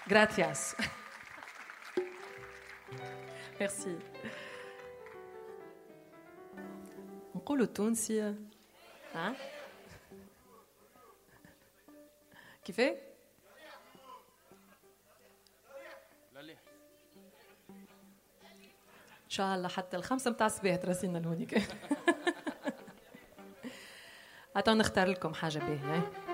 Gracias. Merci. نقولوا التونسي ها كيفاه؟ ان شاء الله حتى 5 متاع الصباح تراسينا لهونيك. عطاو نختار لكم حاجه باهيه.